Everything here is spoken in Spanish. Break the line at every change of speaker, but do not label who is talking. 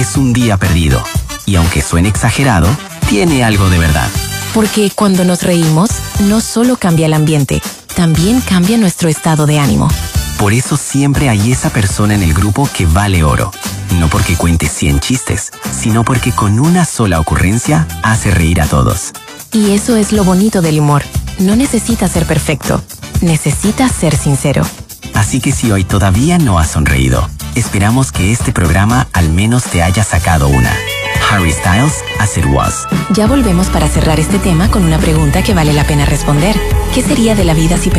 Es un día perdido. Y aunque suene exagerado, tiene algo de verdad.
Porque cuando nos reímos, no solo cambia el ambiente, también cambia nuestro estado de ánimo.
Por eso siempre hay esa persona en el grupo que vale oro. No porque cuente 100 chistes, sino porque con una sola ocurrencia hace reír a todos.
Y eso es lo bonito del humor. No necesita ser perfecto, necesita ser sincero.
Así que si hoy todavía no has sonreído, esperamos que este programa al menos te haya sacado una. Harry Styles, As It Was.
Ya volvemos para cerrar este tema con una pregunta que vale la pena responder. ¿Qué sería de la vida si